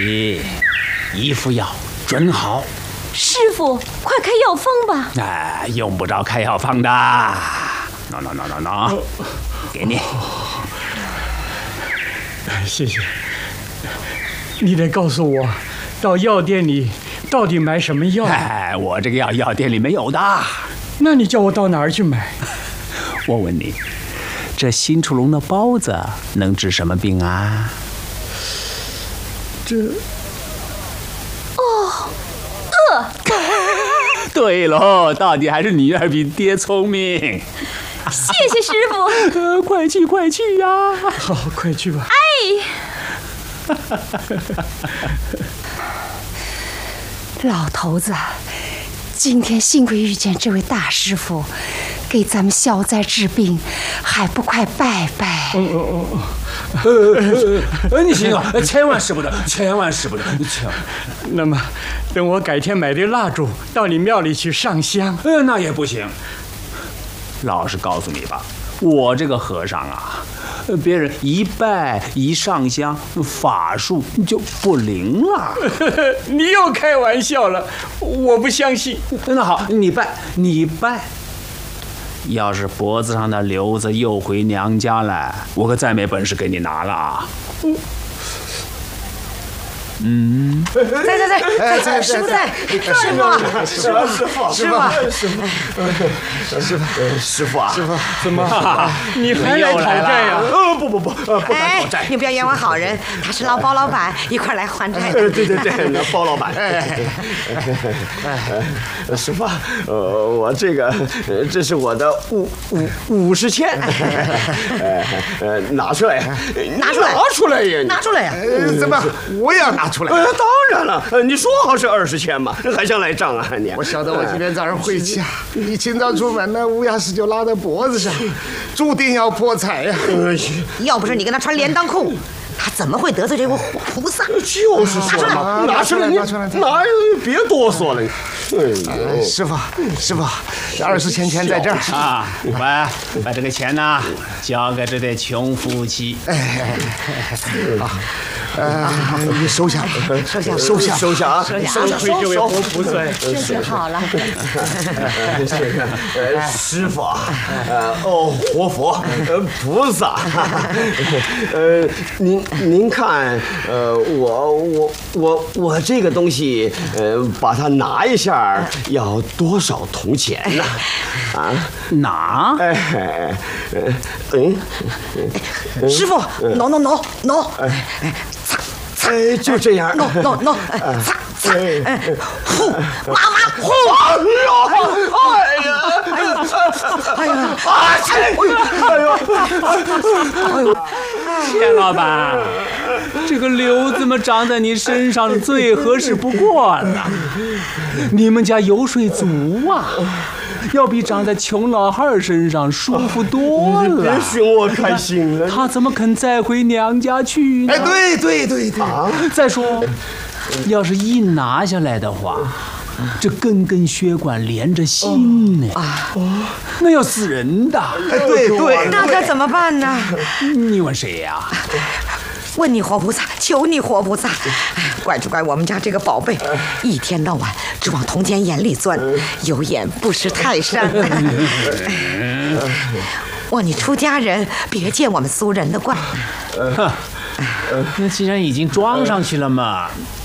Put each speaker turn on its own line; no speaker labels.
急，一副药准好。
师傅，快开药方吧。
哎，用不着开药方的。喏，给你。
谢谢。你得告诉我，到药店里到底买什么药？
哎，我这个药店里没有的。
那你叫我到哪儿去买？
我问你，这新出笼的包子能治什么病啊？
这……
哦，饿。
对喽，到底还是女儿比爹聪明。
谢谢师傅。
快去呀！
好，快去吧。
哎，老头子，今天幸亏遇见这位大师傅，给咱们消灾治病，还不快拜拜？
你行啊，千万使不得，千万使不得，千万。
那么，等我改天买的蜡烛到你庙里去上香。
那也不行。老实告诉你吧，我这个和尚啊，别人一拜一上香，法术就不灵了。
你又开玩笑了，我不相信。
那好，你拜。要是脖子上的瘤子又回娘家来，我可再没本事给你拿了啊！
在，师傅在，
师傅啊！
怎么？你还来讨债呀？
不敢讨债。
你不要冤枉好人，他是包老板，一块来还债的。
对，那包老板。师傅，我这是我的50千，拿出来呀！
拿出来呀！
怎么我也要拿出来？当然了，你说好是20千嘛，还想来账啊你？
我晓得我今天早上回家，你清早出门呢，乌鸦屎就拉在脖子上，注定要破财呀！
要不是你跟他穿连裆裤，他怎么会得罪这位活菩萨？
就是说嘛，拿出来，别哆嗦了。
师傅，20钱在这儿
啊！把这个钱呢交给这对穷夫妻。
你收下啊！
亏这位活菩萨，
这就好了。
师傅啊，活佛，菩萨，您看，我这个东西，把它拿一下要多少铜钱呢？啊，
拿？
师傅，no，
就这样。
no，擦，呼，妈妈呼，
钱老板，这个瘤子嘛长在你身上最合适不过了。你们家油水足啊，要比长在穷老汉身上舒服多了。
别寻我开心了。
他怎么肯再回娘家去呢？
对，
再说，要是一拿下来的话，这根血管连着心呢，那要死人的。
对，
那可怎么办呢？
你问谁呀？
问你活菩萨，求你活菩萨，怪就怪我们家这个宝贝，一天到晚只往铜钱眼里钻，有眼不识泰山。望你出家人，别见我们俗人的怪。
那既然已经装上去了嘛，